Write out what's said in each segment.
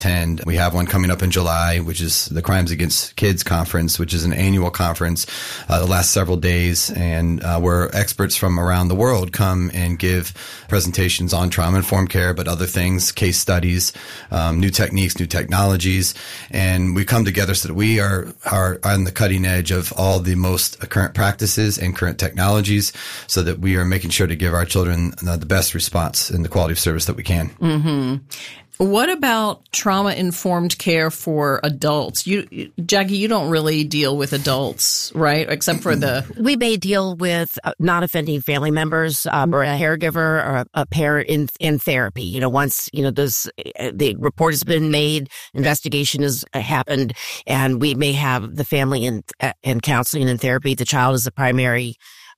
attend. We have one coming up in July, which is the Crimes Against Kids Conference, which is an annual conference, the last several days, and where experts from around the world come and give presentations on trauma-informed care, but other things, case studies, new techniques, new technologies, and we come together so that we are on the cutting edge of all the most current practices and current technologies, so that we are making sure to give our children the best response and the quality of service that we can. Mm-hmm. What about trauma-informed care for adults? Jackie, you don't really deal with adults, right? Except for We may deal with non-offending family members or a caregiver or a parent in therapy. Once, the report has been made, investigation has happened, and we may have the family in counseling and therapy. The child is the primary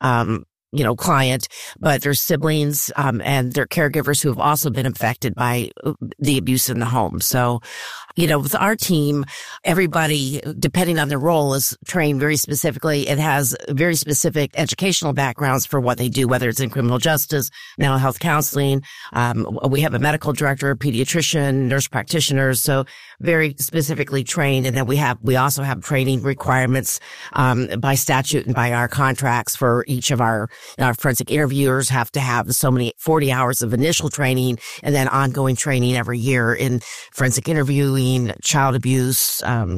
client, but their siblings and their caregivers who have also been affected by the abuse in the home. So, with our team, everybody, depending on their role, is trained very specifically. It has very specific educational backgrounds for what they do, whether it's in criminal justice, mental health counseling. We have a medical director, a pediatrician, nurse practitioners, so very specifically trained. And then we also have training requirements by statute and by our contracts for each of our forensic interviewers have to have 40 hours of initial training and then ongoing training every year in forensic interviewing, child abuse.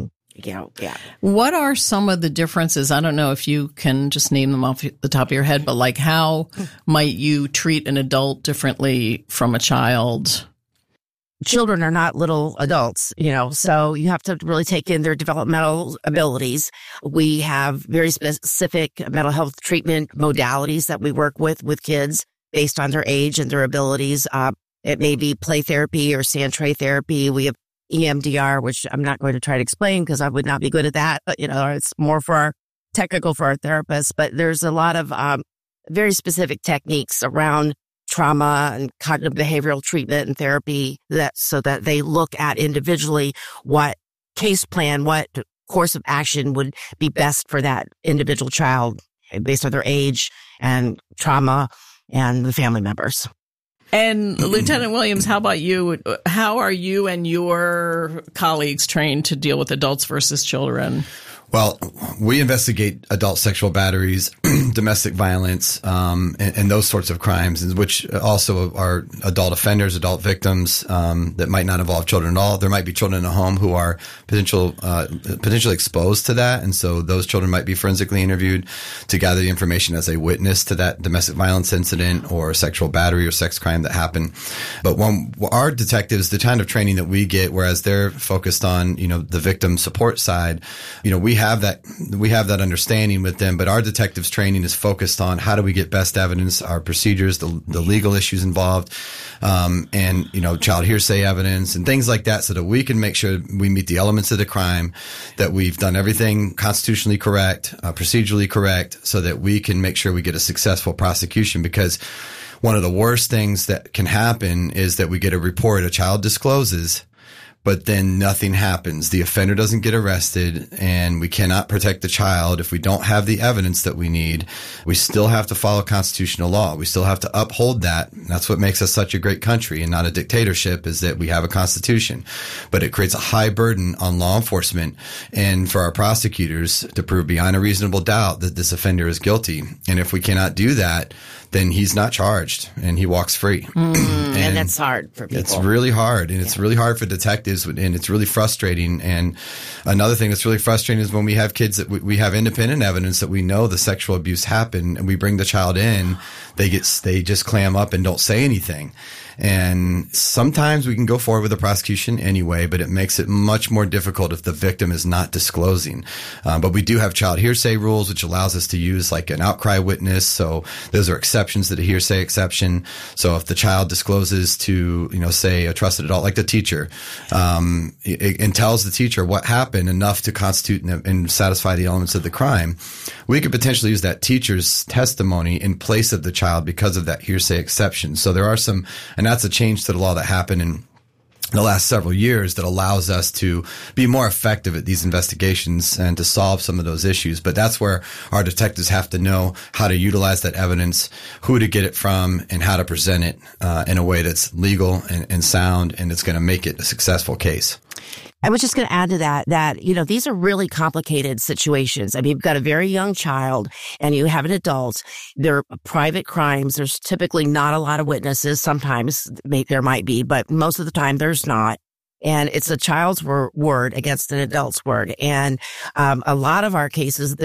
What are some of the differences? I don't know if you can just name them off the top of your head, but like how might you treat an adult differently from a child? Children are not little adults, so you have to really take in their developmental abilities. We have very specific mental health treatment modalities that we work with kids based on their age and their abilities. It may be play therapy or sand tray therapy. We have EMDR, which I'm not going to try to explain because I would not be good at that, but it's more technical for our therapists. But there's a lot of very specific techniques around trauma and cognitive behavioral treatment and therapy so that they look at individually what case plan, what course of action would be best for that individual child based on their age and trauma and the family members. And Lieutenant Williams, how about you? How are you and your colleagues trained to deal with adults versus children? Well, we investigate adult sexual batteries, domestic violence, and those sorts of crimes, which also are adult offenders, adult victims that might not involve children at all. There might be children in the home who are potentially exposed to that, and so those children might be forensically interviewed to gather the information as a witness to that domestic violence incident or sexual battery or sex crime that happened. But our detectives, the kind of training that we get, whereas they're focused on the victim support side, we have that understanding with them, but our detectives training is focused on how do we get best evidence, our procedures, the legal issues involved, and child hearsay evidence and things like that, so that we can make sure we meet the elements of the crime, that we've done everything constitutionally correct, procedurally correct, so that we can make sure we get a successful prosecution. Because one of the worst things that can happen is that we get a report, a child discloses, but then nothing happens. The offender doesn't get arrested, and we cannot protect the child if we don't have the evidence that we need. We still have to follow constitutional law. We still have to uphold that. And that's what makes us such a great country and not a dictatorship, is that we have a constitution. But it creates a high burden on law enforcement and for our prosecutors to prove beyond a reasonable doubt that this offender is guilty. And if we cannot do that, then he's not charged and he walks free. And that's hard for people. It's really hard, and it's really hard for detectives, and it's really frustrating. And another thing that's really frustrating is when we have kids that we have independent evidence that we know the sexual abuse happened, and we bring the child in, they just clam up and don't say anything. And sometimes we can go forward with a prosecution anyway, but it makes it much more difficult if the victim is not disclosing. But we do have child hearsay rules, which allows us to use like an outcry witness. So those are exceptions to the hearsay exception. So if the child discloses to, say a trusted adult like the teacher, and tells the teacher what happened enough to constitute and satisfy the elements of the crime, we could potentially use that teacher's testimony in place of the child because of that hearsay exception. So there are some, and that's a change to the law that happened in the last several years that allows us to be more effective at these investigations and to solve some of those issues. But that's where our detectives have to know how to utilize that evidence, who to get it from, and how to present it in a way that's legal and sound, and it's going to make it a successful case. I was just going to add to that, these are really complicated situations. I mean, you've got a very young child and you have an adult. They're private crimes. There's typically not a lot of witnesses. Sometimes there might be, but most of the time there's not. And it's a child's word against an adult's word. And a lot of our cases,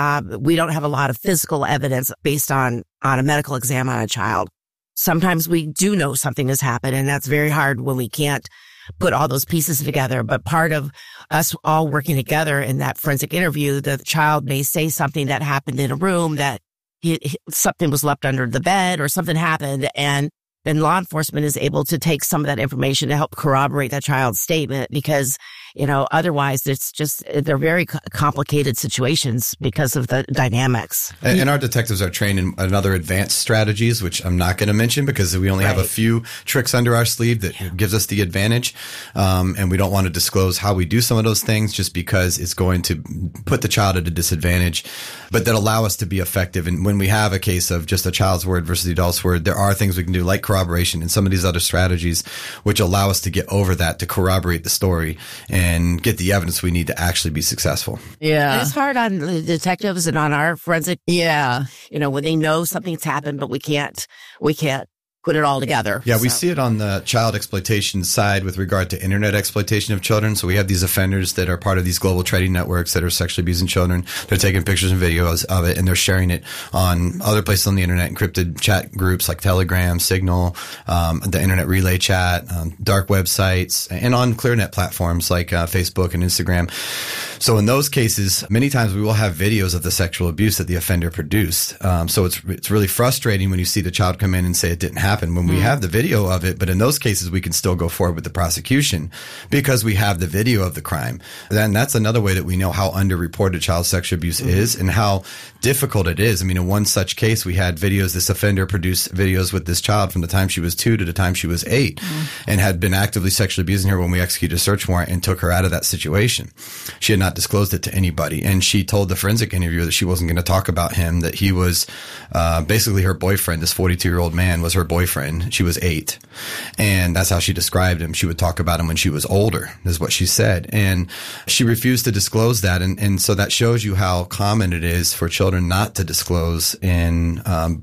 we don't have a lot of physical evidence based on a medical exam on a child. Sometimes we do know something has happened, and that's very hard when we can't put all those pieces together. But part of us all working together in that forensic interview, the child may say something that happened in a room, that something was left under the bed or something happened. And then law enforcement is able to take some of that information to help corroborate that child's statement, because, otherwise they're very complicated situations because of the dynamics. And our detectives are trained in other advanced strategies, which I'm not going to mention because we only have a few tricks under our sleeve that gives us the advantage. And we don't want to disclose how we do some of those things just because it's going to put the child at a disadvantage, but that allow us to be effective. And when we have a case of just a child's word versus the adult's word, there are things we can do like corroboration and some of these other strategies which allow us to get over that, to corroborate the story and get the evidence we need to actually be successful. Yeah. And it's hard on the detectives and on our forensic. Yeah. When they know something's happened, but we can't put it all together. Yeah, we see it on the child exploitation side with regard to internet exploitation of children. So we have these offenders that are part of these global trading networks that are sexually abusing children. They're taking pictures and videos of it, and they're sharing it on other places on the internet, encrypted chat groups like Telegram, Signal, the Internet Relay Chat, dark websites, and on ClearNet platforms like Facebook and Instagram. So in those cases, many times we will have videos of the sexual abuse that the offender produced. So it's really frustrating when you see the child come in and say it didn't happen when we have the video of it. But in those cases, we can still go forward with the prosecution because we have the video of the crime. Then that's another way that we know how underreported child sexual abuse is and how difficult it is. I mean, in one such case, we had videos. This offender produced videos with this child from the time she was 2 to the time she was 8 and had been actively sexually abusing her when we executed a search warrant and took her out of that situation. She had not disclosed it to anybody. And she told the forensic interviewer that she wasn't going to talk about him, that he was basically her boyfriend. This 42-year-old man was her boyfriend. She was 8. And that's how she described him. She would talk about him when she was older, is what she said. And she refused to disclose that. And so that shows you how common it is for children not to disclose. And,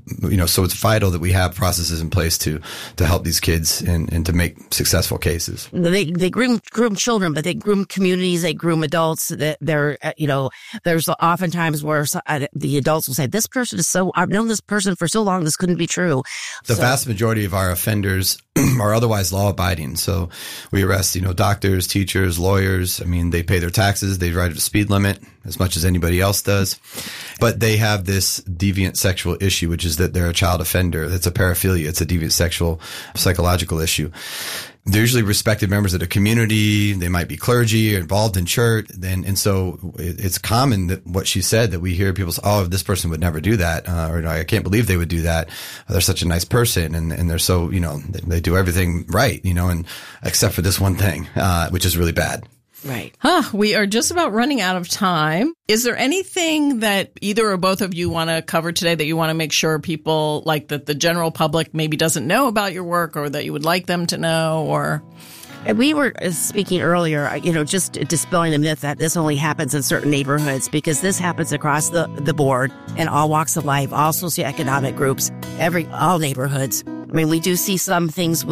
so it's vital that we have processes in place to help these kids and to make successful cases. They groom children, but they groom communities, they groom adults. There's oftentimes where the adults will say, this person is I've known this person for so long, this couldn't be true. The vast majority of our offenders are otherwise law-abiding. So we arrest, doctors, teachers, lawyers. I mean, they pay their taxes. They ride at the speed limit as much as anybody else does. But they have this deviant sexual issue, which is that they're a child offender. That's a paraphilia. It's a deviant sexual psychological issue. They're usually respected members of the community. They might be clergy or involved in church. And so it's common that what she said, that we hear people say, oh, this person would never do that. Or I can't believe they would do that. They're such a nice person. And they're so, they do everything right, and except for this one thing, which is really bad. Right. We are just about running out of time. Is there anything that either or both of you want to cover today that you want to make sure people, like that the general public maybe doesn't know about your work, or that you would like them to know? Or we were speaking earlier, just dispelling the myth that this only happens in certain neighborhoods, because this happens across the board in all walks of life, all socioeconomic groups, all neighborhoods. I mean, we do see some things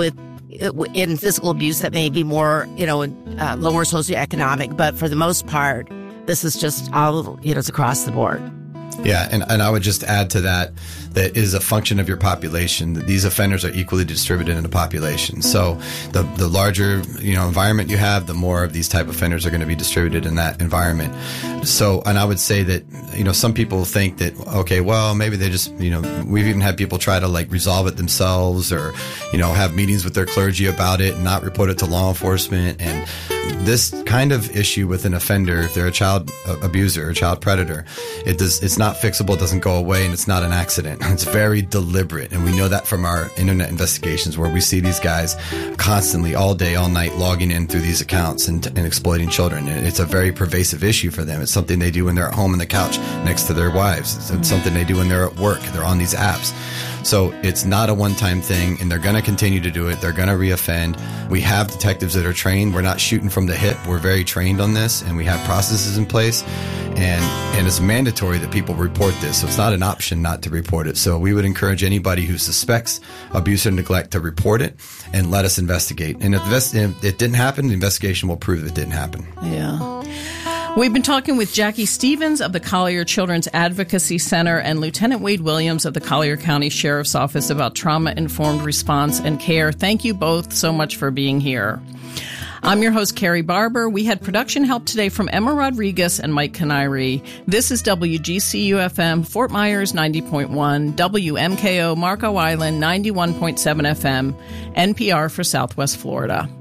in physical abuse that may be more, lower socioeconomic, but for the most part, this is just all, it's across the board. Yeah, and I would just add to that is a function of your population. That these offenders are equally distributed in the population. So the larger environment you have, the more of these type of offenders are going to be distributed in that environment. So, and I would say that some people think that, okay, well, maybe they just we've even had people try to resolve it themselves, or have meetings with their clergy about it and not report it to law enforcement. And this kind of issue with an offender, if they're a child abuser or child predator, it's not fixable, it doesn't go away, and it's not an accident. It's very deliberate. And we know that from our internet investigations, where we see these guys constantly, all day, all night, logging in through these accounts and exploiting children. It's a very pervasive issue for them. It's something they do when they're at home on the couch next to their wives. It's something they do when they're at work. They're on these apps. So it's not a one-time thing, and they're going to continue to do it. They're going to reoffend. We have detectives that are trained. We're not shooting from the hip. We're very trained on this, and we have processes in place. And it's mandatory that people report this. So it's not an option not to report it. So we would encourage anybody who suspects abuse or neglect to report it and let us investigate. And if it didn't happen, the investigation will prove it didn't happen. Yeah. We've been talking with Jackie Stevens of the Collier Children's Advocacy Center and Lieutenant Wade Williams of the Collier County Sheriff's Office about trauma-informed response and care. Thank you both so much for being here. I'm your host, Carrie Barber. We had production help today from Emma Rodriguez and Mike Canary. This is WGCU-FM, Fort Myers 90.1, WMKO Marco Island 91.7 FM, NPR for Southwest Florida.